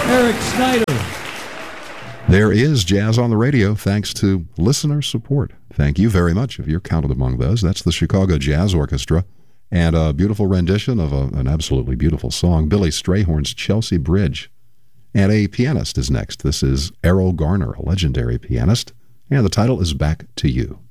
Eric Snyder. There is jazz on the radio thanks to listener support. Thank you very much if you're counted among those. That's the Chicago Jazz Orchestra and a beautiful rendition of an absolutely beautiful song, Billy Strayhorn's Chelsea Bridge. And a pianist is next. This is Errol Garner, a legendary pianist, and the title is Back to You.